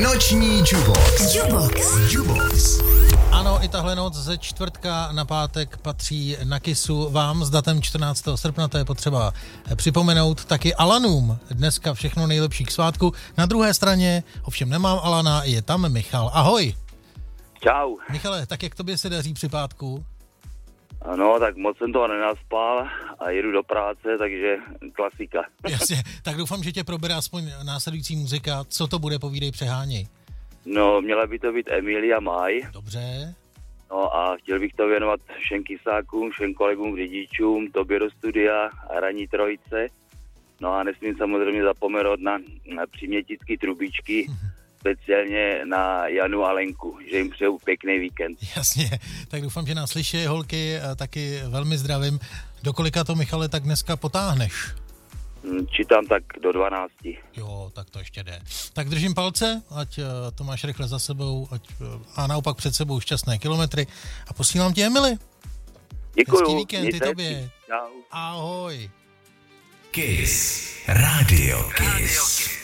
Noční Jubox. Ano, i tahle noc ze čtvrtka na pátek patří na Kissu vám s datem 14. srpna, to je potřeba připomenout taky Alanům. Dneska všechno nejlepší k svátku. Na druhé straně ovšem nemám Alana, je tam Michal. Ahoj. Čau. Michale, tak jak tobě se daří při pátku? Ano, tak moc jsem toho nenaspal a jedu do práce, takže klasika. Jasně, tak doufám, že tě probere aspoň následující muzika. Co to bude, povídej, přeháněj. No, měla by to být Emilia Maj. Dobře. No a chtěl bych to věnovat všem kysákům, všem kolegům, řidičům, tobě do studia a ranní trojice. No a nesmím samozřejmě zapomenout na přímětické trubičky, speciálně na Janu a Lenku, že jim přeju pěkný víkend. Jasně, tak doufám, že nás slyší holky, taky velmi zdravím. Do kolika to, Michale, tak dneska potáhneš? Čítám tak do 12. Jo, tak to ještě jde. Tak držím palce, ať to máš rychle za sebou, a naopak před sebou šťastné kilometry a posílám ti Emily. Děkuju. Hezký víkend, ty tobě. Čau. Ahoj. Kiss. Radio Kiss.